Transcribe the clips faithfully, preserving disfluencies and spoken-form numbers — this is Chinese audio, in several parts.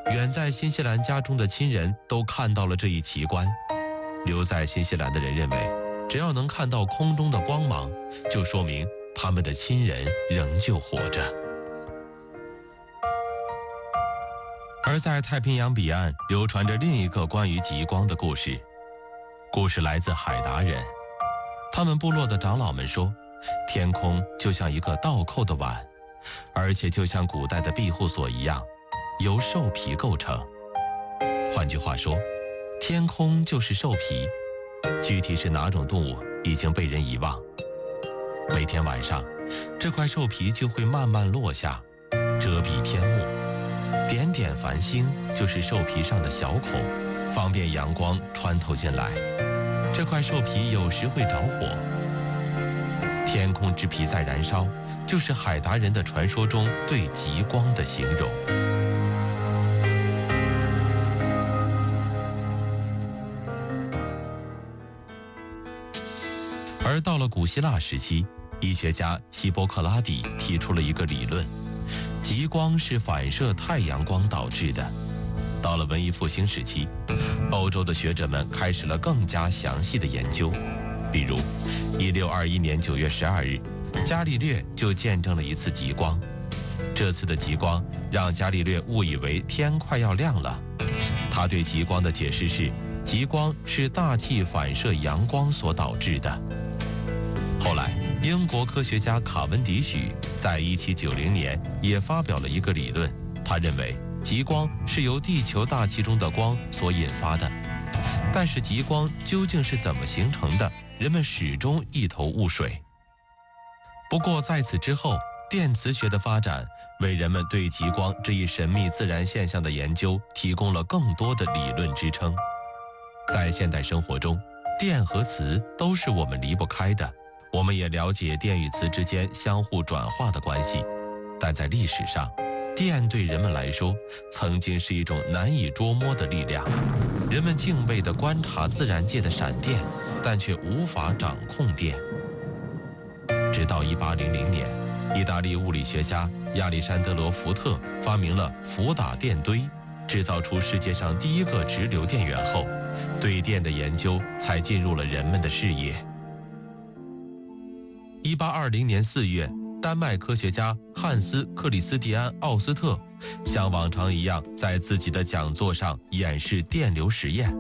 远在新西兰家中的亲人都看到了这一奇观。留在新西兰的人认为，只要能看到空中的光芒，就说明他们的亲人仍旧活着。而在太平洋彼岸流传着另一个关于极光的故事，故事来自海达人。他们部落的长老们说，天空就像一个倒扣的碗，而且就像古代的庇护所一样，由兽皮构成。换句话说，天空就是兽皮，具体是哪种动物已经被人遗忘。每天晚上，这块兽皮就会慢慢落下，遮蔽天幕。点点繁星就是兽皮上的小孔，方便阳光穿透进来。这块兽皮有时会着火。天空之皮在燃烧，就是海达人的传说中对极光的形容。而到了古希腊时期，医学家希波克拉底提出了一个理论，极光是反射太阳光导致的。到了文艺复兴时期，欧洲的学者们开始了更加详细的研究。比如一六二一年九月十二日，伽利略就见证了一次极光。这次的极光让伽利略误以为天快要亮了。他对极光的解释是，极光是大气反射阳光所导致的。后来英国科学家卡文迪许在一七九零年也发表了一个理论，他认为极光是由地球大气中的光所引发的。但是极光究竟是怎么形成的，人们始终一头雾水。不过在此之后，电磁学的发展为人们对极光这一神秘自然现象的研究提供了更多的理论支撑。在现代生活中，电和磁都是我们离不开的，我们也了解电与磁之间相互转化的关系。但在历史上，电对人们来说曾经是一种难以捉摸的力量，人们敬畏地观察自然界的闪电，但却无法掌控电。直到一八零零年，意大利物理学家亚历山德罗·福特发明了伏打电堆，制造出世界上第一个直流电源后，对电的研究才进入了人们的视野。一八二零年四月，丹麦科学家汉斯·克里斯蒂安·奥斯特像往常一样在自己的讲座上演示电流实验。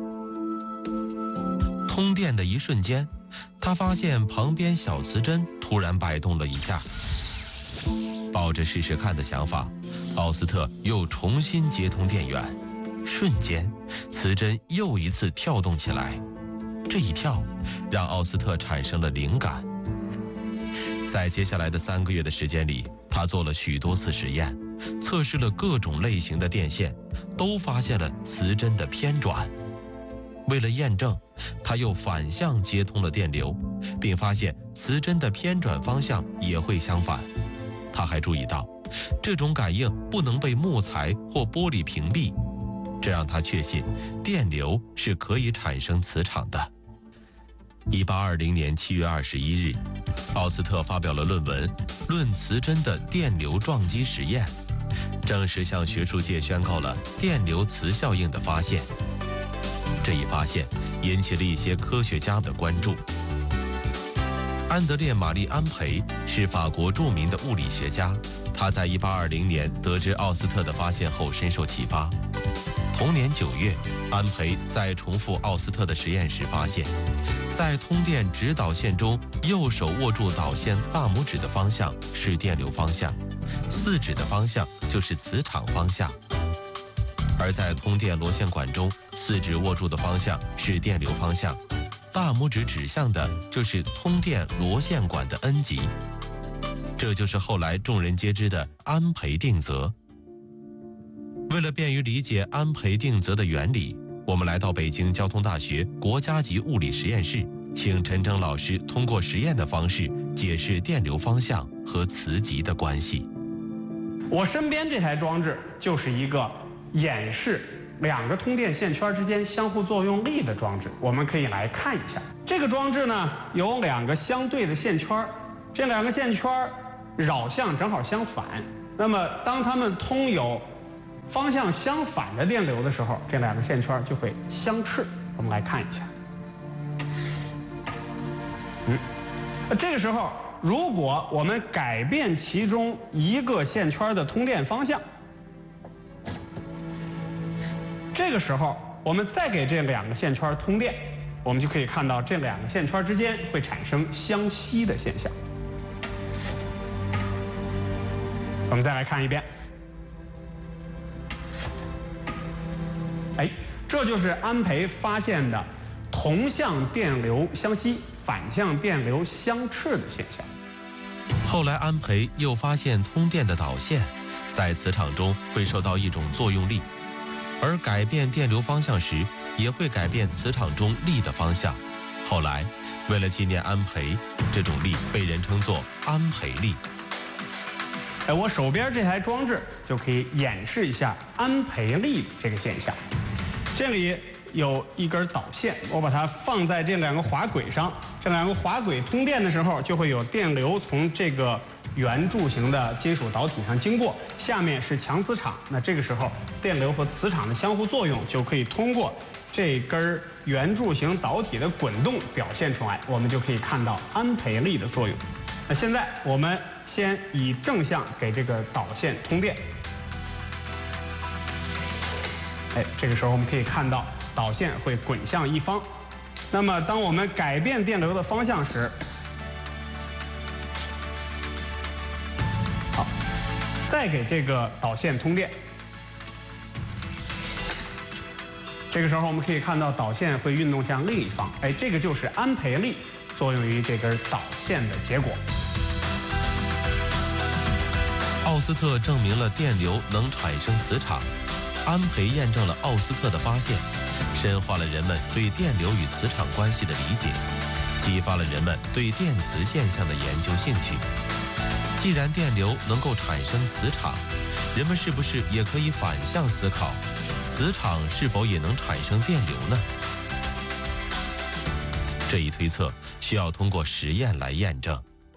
通电的一瞬间，他发现旁边小磁针突然摆动了一下。抱着试试看的想法，奥斯特又重新接通电源，瞬间磁针又一次跳动起来。这一跳让奥斯特产生了灵感。在接下来的三个月的时间里，他做了许多次实验，测试了各种类型的电线，都发现了磁针的偏转。为了验证，他又反向接通了电流，并发现磁针的偏转方向也会相反。他还注意到，这种感应不能被木材或玻璃屏蔽，这让他确信电流是可以产生磁场的。一八二零年七月二十一日，奥斯特发表了论文《论磁针的电流撞击实验》，正式向学术界宣告了电流磁效应的发现。这一发现引起了一些科学家的关注。安德烈·玛丽·安培是法国著名的物理学家，他在一八二零年得知奥斯特的发现后深受启发。同年九月，安培在重复奥斯特的实验时发现，在通电指导线中，右手握住导线大拇指的方向是电流方向，四指的方向就是磁场方向。而在通电螺线管中，四指握住的方向是电流方向，大拇指指向的就是通电螺线管的 N 极。这就是后来众人皆知的安培定则。为了便于理解安培定则的原理，我们来到北京交通大学国家级物理实验室，请陈诚老师通过实验的方式解释电流方向和磁极的关系。 我身边这台装置就是一个演示两个通电线圈之间相互作用力的装置，我们可以来看一下。这个装置呢，有两个相对的线圈，这两个线圈扰向正好相反。那么当它们通有方向相反的电流的时候，这两个线圈就会相斥。我们来看一下，嗯，那这个时候，如果我们改变其中一个线圈的通电方向，这个时候我们再给这两个线圈通电，我们就可以看到这两个线圈之间会产生相吸的现象。我们再来看一遍。哎，这就是安培发现的同向电流相吸、反向电流相斥的现象。 后来安培又发现通电的导线在磁场中会受到一种作用力，而改变电流方向时也会改变磁场中力的方向。后来为了纪念安培，这种力被人称作安培力。 哎，我手边这台装置就可以演示一下安培力这个现象。这里有一根导线，我把它放在这两个滑轨上，这两个滑轨通电的时候，就会有电流从这个圆柱形的金属导体上经过，下面是强磁场。那这个时候，电流和磁场的相互作用就可以通过这根圆柱形导体的滚动表现出来，我们就可以看到安培力的作用。那现在我们先以正向给这个导线通电。哎，这个时候我们可以看到导线会滚向一方。那么当我们改变电流的方向时，好，再给这个导线通电。这个时候我们可以看到导线会运动向另一方。哎，这个就是安培力作用于这根导线的结果。 奥斯特证明了电流能产生磁场，安培验证了奥斯特的发现，深化了人们对电流与磁场关系的理解，激发了人们对电磁现象的研究兴趣。既然电流能够产生磁场，人们是不是也可以反向思考，磁场是否也能产生电流呢？这一推测需要通过实验来验证。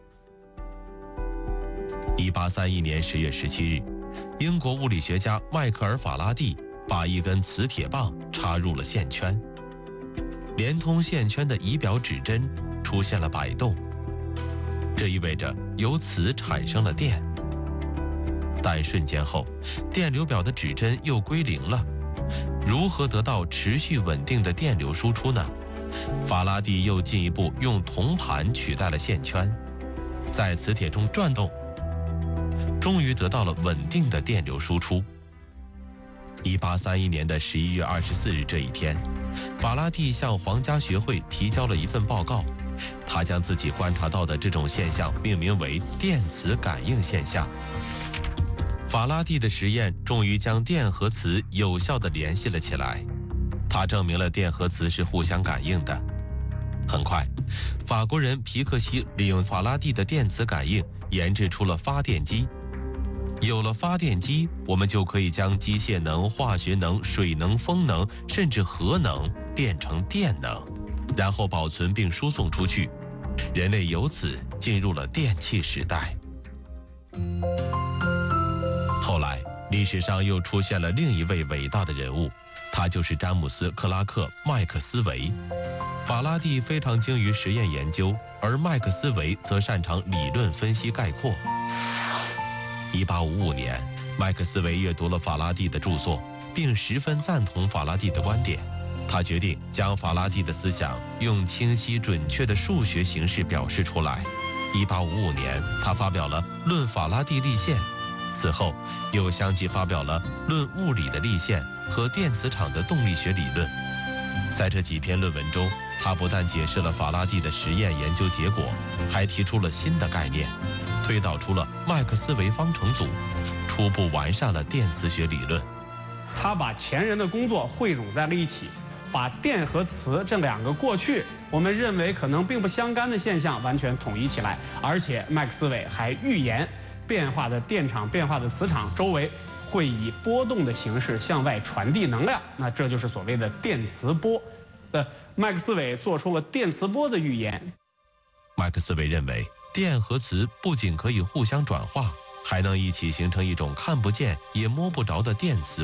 一八三一年十月十七日，英国物理学家迈克尔·法拉第把一根磁铁棒插入了线圈，连通线圈的仪表指针出现了摆动，这意味着由此产生了电。但瞬间后，电流表的指针又归零了。如何得到持续稳定的电流输出呢？法拉第又进一步用铜盘取代了线圈，在磁铁中转动，终于得到了稳定的电流输出。一八三一年的十一月二十四日这一天，法拉第向皇家学会提交了一份报告，他将自己观察到的这种现象命名为电磁感应现象。法拉第的实验终于将电和磁有效地联系了起来，他证明了电和磁是互相感应的。很快，法国人皮克西利用法拉第的电磁感应研制出了发电机。有了发电机，我们就可以将机械能、化学能、水能、风能，甚至核能变成电能，然后保存并输送出去。人类由此进入了电气时代。后来，历史上又出现了另一位伟大的人物，他就是詹姆斯·克拉克·麦克斯韦。法拉第非常精于实验研究，而麦克斯韦则擅长理论分析概括。一八五五年，麦克斯韦阅读了法拉第的著作，并十分赞同法拉第的观点。他决定将法拉第的思想用清晰准确的数学形式表示出来。一八五五年，他发表了《论法拉第立线》，此后又相继发表了《论物理的立线》和电磁场的动力学理论。在这几篇论文中，他不但解释了法拉第的实验研究结果，还提出了新的概念，推导出了麦克斯韦方程组，初步完善了电磁学理论。 他把前人的工作汇总在了一起，把电和磁这两个过去我们认为可能并不相干的现象完全统一起来，而且麦克斯韦还预言变化的电场、变化的磁场周围会以波动的形式向外传递能量，那这就是所谓的电磁波。呃，麦克斯韦做出了电磁波的预言。 麦克斯韦认为，电和磁不仅可以互相转化， 还能一起形成一种看不见也摸不着的电磁